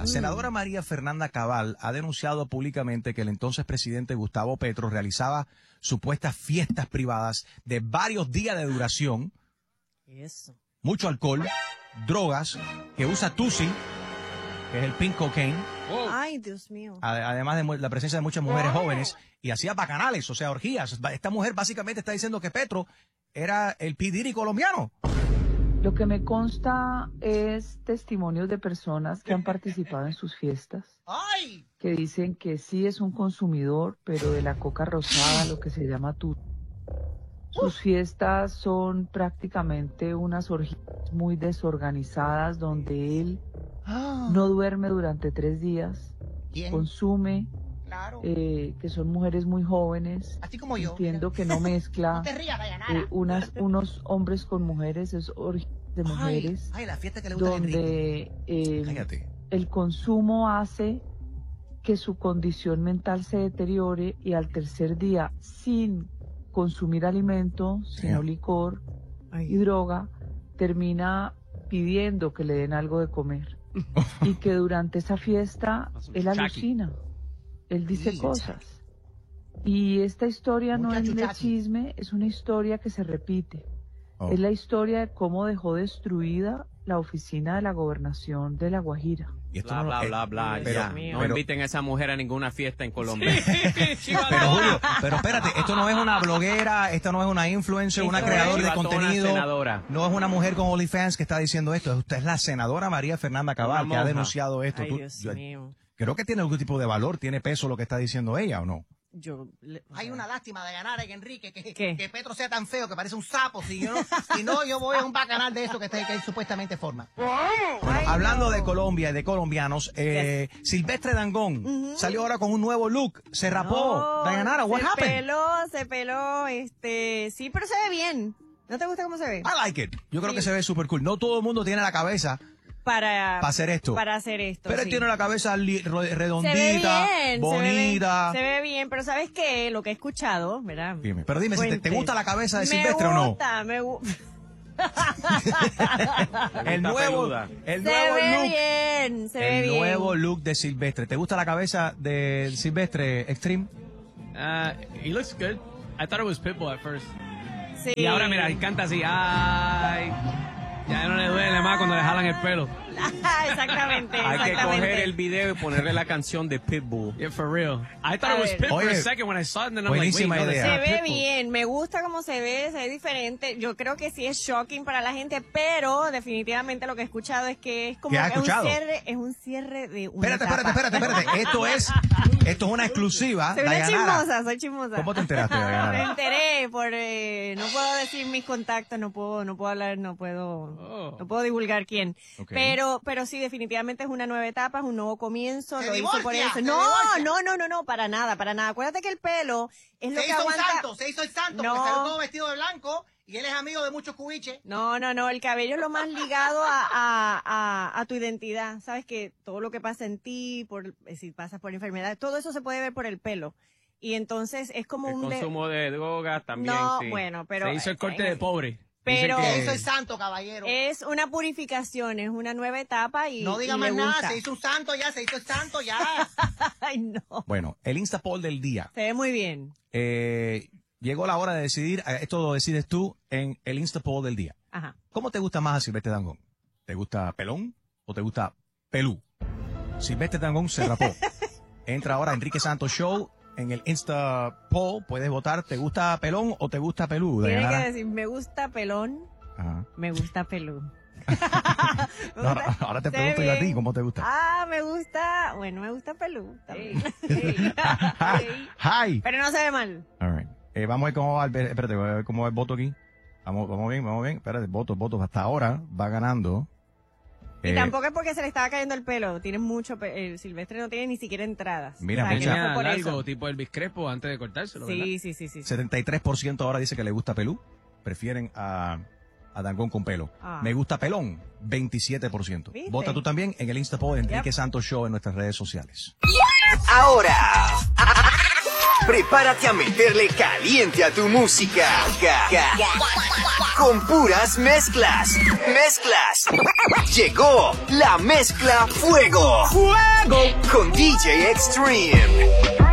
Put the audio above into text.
La senadora María Fernanda Cabal ha denunciado públicamente que el entonces presidente Gustavo Petro realizaba supuestas fiestas privadas de varios días de duración, mucho alcohol, drogas, que usa Tusi, que es el pink cocaine. Ay, Dios mío. Además de la presencia de muchas mujeres jóvenes, y hacía bacanales, o sea, orgías. Esta mujer básicamente está diciendo que Petro era el P. Diddy colombiano. Lo que me consta es testimonios de personas que han participado en sus fiestas, que dicen que sí es un consumidor, pero de la coca rosada, lo que se llama Tusi. Sus fiestas son prácticamente unas orgías muy desorganizadas, donde él no duerme durante 3 días, consume, que son mujeres muy jóvenes. Así como yo. Entiendo que no mezcla No te rías, Dayanara. unos hombres con mujeres, es orgías de mujeres, la fiesta que le gusta a Enrique. donde el consumo hace que su condición mental se deteriore y al tercer día, sin consumir alimento, sino licor y droga, termina pidiendo que le den algo de comer. Y que durante esa fiesta él alucina, él dice cosas. Y esta historia no es de chisme, es una historia que se repite. Es la historia de cómo dejó destruida la oficina de la gobernación de La Guajira. Y esto bla, ya. No inviten a esa mujer a ninguna fiesta en Colombia. Pero Julio, pero espérate, esto no es una bloguera, esto no es una influencer, una creadora de contenido. No es una mujer con OnlyFans que está diciendo esto. Usted es la senadora María Fernanda Cabal que ha denunciado esto. Ay, Dios mío. Creo que tiene algún tipo de valor, tiene peso lo que está diciendo ella, ¿o no? Hay una lástima de ganar en Enrique, que Petro sea tan feo que parece un sapo. Si no, voy a un bacanal de eso que él supuestamente forma. Bueno, hablando de Colombia y de colombianos, Silvestre Dangond salió ahora con un nuevo look, se rapó. Dayanara, what happened? Se peló, sí, pero se ve bien. ¿No te gusta cómo se ve? I like it. Yo creo que se ve súper cool. No todo el mundo tiene la cabeza para hacer esto. Pero él tiene la cabeza redondita, bonita. Se ve bien, pero ¿sabes qué? Lo que he escuchado, ¿verdad? Dime. Pero dime, ¿te gusta la cabeza de Silvestre o no? Me gusta. El nuevo look. Se ve bien. Nuevo look de Silvestre. ¿Te gusta la cabeza de Silvestre Extreme? He looks good. I thought it was Pitbull at first. Sí. Y ahora mira, él canta así, ay. Ya no le duele más cuando le jalan el pelo. Exactamente. Hay que coger el video y ponerle la canción de Pitbull. Yeah, for real. I thought it was Pitbull for a second when I saw it, and then I'm like, wait, no, se ve bien, me gusta cómo se ve diferente. Yo creo que sí es shocking para la gente, pero definitivamente lo que he escuchado es que es como un cierre de una etapa. Espérate. Esto es una exclusiva. Soy chismosa. ¿Cómo te enteraste, Dayanara? Me enteré no puedo decir mis contactos, no puedo hablar, no puedo divulgar quién. Okay. Pero sí, definitivamente es una nueva etapa, es un nuevo comienzo. Lo hizo por eso. No, para nada. Acuérdate que el pelo es lo que aguanta. Se hizo el santo, porque salió todo vestido de blanco y él es amigo de muchos cubiches. No, el cabello es lo más ligado a tu identidad. Sabes que todo lo que pasa en ti, si pasas por enfermedad, todo eso se puede ver por el pelo. Y entonces es como el consumo de drogas también. No, sí. bueno, pero se hizo el corte de pobre. Pero se hizo el santo, caballero. Es una purificación, es una nueva etapa y no diga más nada, se hizo un santo ya, se hizo el santo ya. Ay, no. Bueno, el Insta Poll del día. Se ve muy bien. Llegó la hora de decidir, esto lo decides tú en el Insta Poll del día. Ajá. ¿Cómo te gusta más a Silvestre Dangond? ¿Te gusta pelón o te gusta pelú? Silvestre Dangond se rapó. Entra ahora a Enrique Santos Show. En el Insta Poll puedes votar, ¿te gusta pelón o te gusta pelú? Tienes que decir, me gusta pelón, me gusta pelú. Ahora te pregunto yo a ti, ¿cómo te gusta? Me gusta pelú también. Hi. Pero no se ve mal. All right. Vamos a ver cómo va espérate, voy a ver cómo va el voto aquí. Vamos bien. Espérate, votos. Hasta ahora va ganando. Y tampoco es porque se le estaba cayendo el pelo. Tiene mucho el Silvestre no tiene ni siquiera entradas. Mira, tenía largo, tipo Elvis Crespo antes de cortárselo, ¿verdad? Sí. 73% ahora dice que le gusta pelú. Prefieren a Dangond con pelo. Me gusta pelón, 27%. ¿Viste? Vota tú también en el Insta Poll de Enrique Santos Show en nuestras redes sociales. Ahora Prepárate a meterle caliente a tu música. Con puras mezclas. Llegó la mezcla Fuego. Con DJ Extreme.